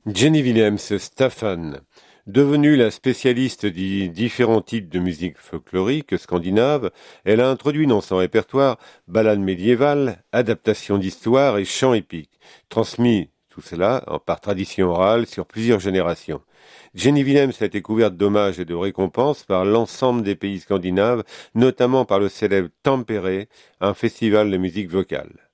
Jenny Willems, Staffan. Devenue la spécialiste des différents types de musique folklorique scandinave, elle a introduit dans son répertoire ballades médiévales, adaptations d'histoires et chants épiques, transmis tout cela par tradition orale sur plusieurs générations. Jenny Willems a été couverte d'hommages et de récompenses par l'ensemble des pays scandinaves, notamment par le célèbre Tampere, un festival de musique vocale.